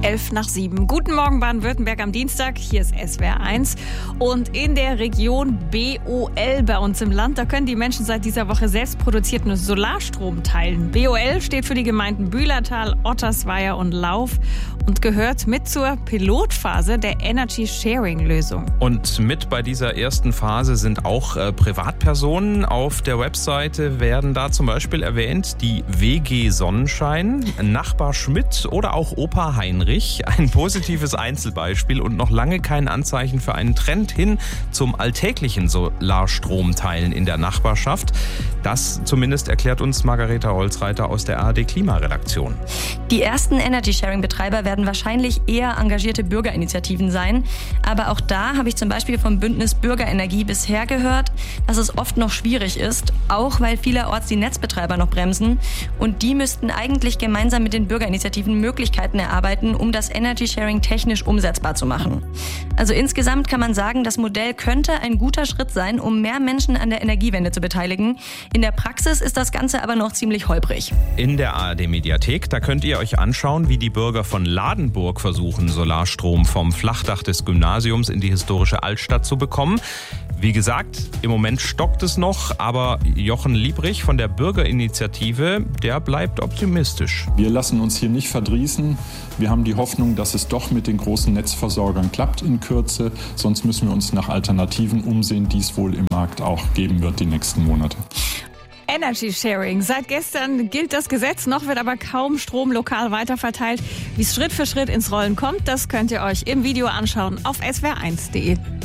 7:11. Guten Morgen Baden-Württemberg am Dienstag. Hier ist SWR 1. Und in der Region BOL bei uns im Land, da können die Menschen seit dieser Woche selbst produzierten Solarstrom teilen. BOL steht für die Gemeinden Bühlertal, Ottersweier und Lauf und gehört mit zur Pilotphase der Energy Sharing Lösung. Und mit bei dieser ersten Phase sind auch Privatpersonen. Auf der Webseite werden da zum Beispiel erwähnt die WG Sonnenschein, Nachbar Schmidt oder auch Opa Heinrich. Ein positives Einzelbeispiel und noch lange kein Anzeichen für einen Trend hin zum alltäglichen Solarstromteilen in der Nachbarschaft. Das zumindest erklärt uns Margareta Holzreiter aus der ARD Klimaredaktion. Die ersten Energy-Sharing-Betreiber werden wahrscheinlich eher engagierte Bürgerinitiativen sein. Aber auch da habe ich zum Beispiel vom Bündnis Bürgerenergie bisher gehört, dass es oft noch schwierig ist, auch weil vielerorts die Netzbetreiber noch bremsen. Und die müssten eigentlich gemeinsam mit den Bürgerinitiativen Möglichkeiten erarbeiten, um das Energy-Sharing technisch umsetzbar zu machen. Also insgesamt kann man sagen, das Modell könnte ein guter Schritt sein, um mehr Menschen an der Energiewende zu beteiligen. In der Praxis ist das Ganze aber noch ziemlich holprig. In der ARD-Mediathek, da könnt ihr euch anschauen, wie die Bürger von Ladenburg versuchen, Solarstrom vom Flachdach des Gymnasiums in die historische Altstadt zu bekommen. Wie gesagt, im Moment stockt es noch, aber Jochen Liebrich von der Bürgerinitiative, der bleibt optimistisch. Wir lassen uns hier nicht verdrießen. Wir haben die Hoffnung, dass es doch mit den großen Netzversorgern klappt in Kürze. Sonst müssen wir uns nach Alternativen umsehen, die es wohl im Markt auch geben wird die nächsten Monate. Energy Sharing. Seit gestern gilt das Gesetz, noch wird aber kaum Strom lokal weiterverteilt. Wie es Schritt für Schritt ins Rollen kommt, das könnt ihr euch im Video anschauen auf swr1.de.